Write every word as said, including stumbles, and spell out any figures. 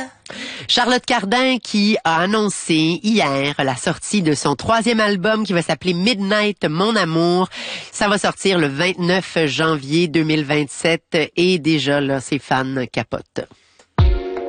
Charlotte Cardin qui a annoncé hier la sortie de son troisième album qui va s'appeler Midnight Mon Amour. Ça va sortir le vingt-neuf janvier deux mille vingt-sept et déjà là, ses fans capotent.